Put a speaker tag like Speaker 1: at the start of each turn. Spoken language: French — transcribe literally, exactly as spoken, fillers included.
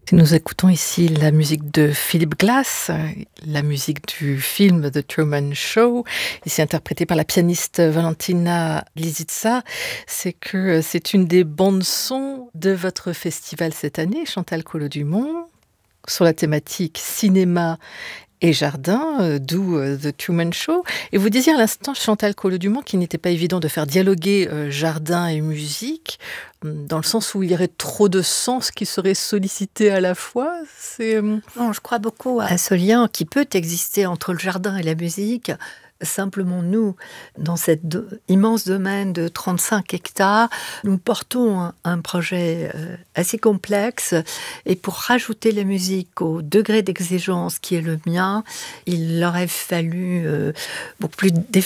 Speaker 1: Nous écoutons ici la musique de Philip Glass, la musique du film The Truman Show, ici interprétée par la pianiste Valentina Lisitsa. C'est que c'est une des bandes-son de votre festival cette année, Chantal Collot-Dumont, sur la thématique cinéma et jardin, euh, d'où euh, The Truman Show. Et vous disiez à l'instant, Chantal Collot-Dumont, qu'il n'était pas évident de faire dialoguer euh, jardin et musique, dans le sens où il y aurait trop de sens qui seraient sollicités à la fois. C'est... euh,
Speaker 2: Non, je crois beaucoup à ce lien qui peut exister entre le jardin et la musique. Simplement, nous, dans cet do- immense domaine de trente-cinq hectares, nous portons un, un projet euh, assez complexe. Et pour rajouter la musique au degré d'exigence qui est le mien, il aurait fallu euh, beaucoup plus